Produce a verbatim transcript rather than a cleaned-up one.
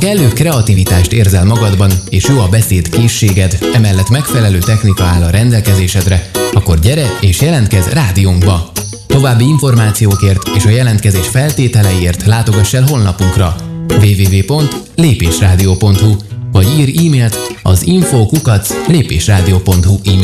kellő kreativitást érzel magadban, és jó a beszéd készséged, emellett megfelelő technika áll a rendelkezésedre, akkor gyere és jelentkezz rádiónkba! További információkért és a jelentkezés feltételeiért látogass el honlapunkra double-u double-u double-u pont lépésrádió pont hu vagy írj e-mailt az info kukac lépésrádió pont hu e-mail